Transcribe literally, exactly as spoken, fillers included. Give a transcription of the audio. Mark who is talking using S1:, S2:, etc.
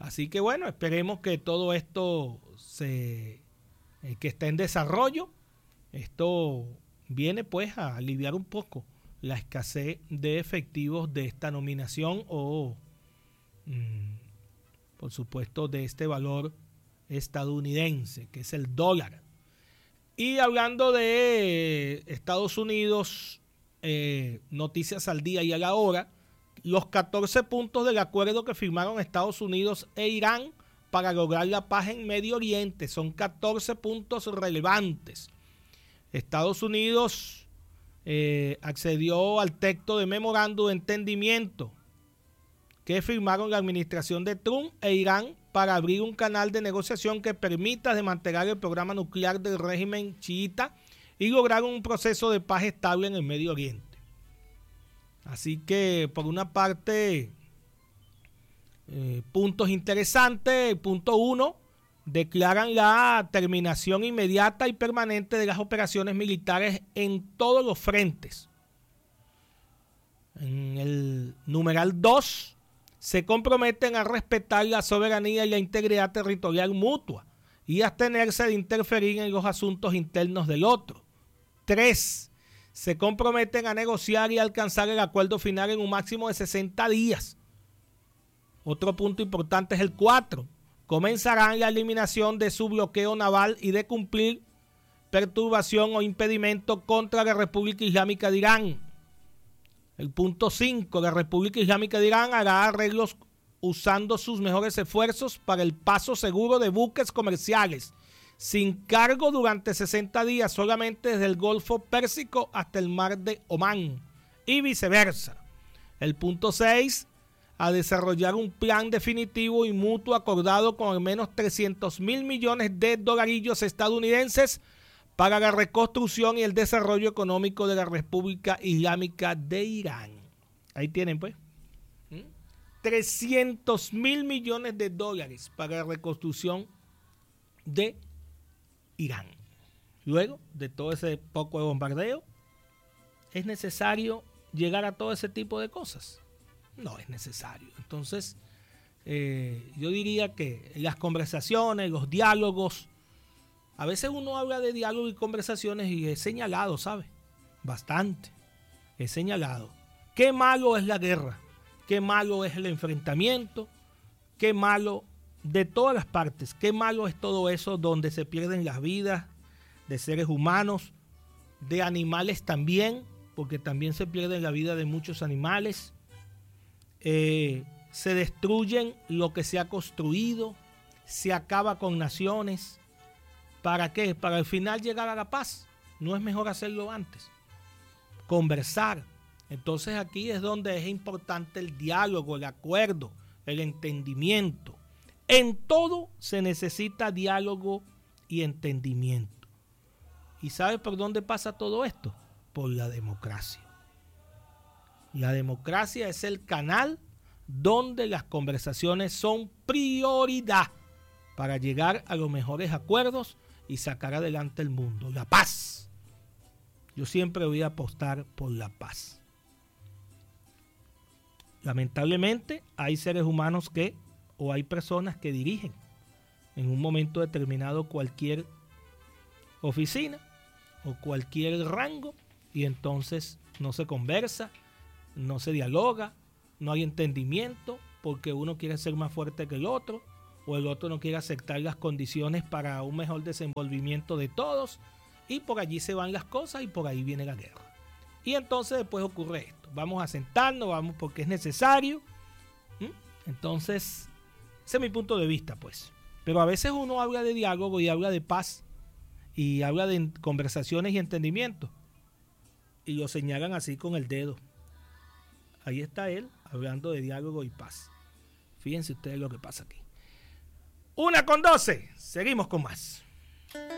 S1: Así que bueno, esperemos que todo esto se, eh, que está en desarrollo, esto viene pues a aliviar un poco la escasez de efectivos de esta nominación o, mmm, por supuesto, de este valor estadounidense, que es el dólar. Y hablando de Estados Unidos, eh, noticias al día y a la hora, los catorce puntos del acuerdo que firmaron Estados Unidos e Irán para lograr la paz en Medio Oriente. Son catorce puntos relevantes. Estados Unidos eh, accedió al texto de memorándum de entendimiento que firmaron la administración de Trump e Irán para abrir un canal de negociación que permita desmantelar el programa nuclear del régimen chiita y lograr un proceso de paz estable en el Medio Oriente. Así que, por una parte, eh, puntos interesantes. Punto uno, declaran la terminación inmediata y permanente de las operaciones militares en todos los frentes. En el numeral dos, se comprometen a respetar la soberanía y la integridad territorial mutua y abstenerse de interferir en los asuntos internos del otro. tres. Se comprometen a negociar y alcanzar el acuerdo final en un máximo de sesenta días. Otro punto importante es el cuatro. Comenzarán la eliminación de su bloqueo naval y de cumplir perturbación o impedimento contra la República Islámica de Irán. El punto cinco. La República Islámica de Irán hará arreglos usando sus mejores esfuerzos para el paso seguro de buques comerciales sin cargo durante sesenta días, solamente desde el Golfo Pérsico hasta el Mar de Omán y viceversa. El punto seis, a desarrollar un plan definitivo y mutuo acordado con al menos trescientos mil millones de dolarillos estadounidenses para la reconstrucción y el desarrollo económico de la República Islámica de Irán. Ahí tienen pues. ¿Mm? trescientos mil millones de dólares para la reconstrucción de Irán. Luego de todo ese poco de bombardeo, ¿es necesario llegar a todo ese tipo de cosas? No es necesario. Entonces, eh, yo diría que las conversaciones, los diálogos, a veces uno habla de diálogo y conversaciones y es señalado, ¿sabe? Bastante. Es señalado. Qué malo es la guerra, qué malo es el enfrentamiento, qué malo de todas las partes, qué malo es todo eso donde se pierden las vidas de seres humanos, de animales también, porque también se pierde la vida de muchos animales. Eh, se destruyen lo que se ha construido, se acaba con naciones. ¿Para qué? Para al final llegar a la paz. ¿No es mejor hacerlo antes? Conversar. Entonces aquí es donde es importante el diálogo, el acuerdo, el entendimiento. En todo se necesita diálogo y entendimiento. ¿Y sabe por dónde pasa todo esto? Por la democracia. La democracia es el canal donde las conversaciones son prioridad para llegar a los mejores acuerdos y sacar adelante el mundo. La paz. Yo siempre voy a apostar por la paz. Lamentablemente hay seres humanos que o hay personas que dirigen en un momento determinado cualquier oficina o cualquier rango y entonces no se conversa, no se dialoga, no hay entendimiento porque uno quiere ser más fuerte que el otro o el otro no quiere aceptar las condiciones para un mejor desenvolvimiento de todos y por allí se van las cosas y por ahí viene la guerra. Y entonces después ocurre esto. Vamos a sentarnos, vamos porque es necesario. ¿Mm? Entonces, ese es mi punto de vista, pues. Pero a veces uno habla de diálogo y habla de paz y habla de conversaciones y entendimiento y lo señalan así con el dedo. Ahí está él hablando de diálogo y paz. Fíjense ustedes lo que pasa aquí. Una con doce. Seguimos con más.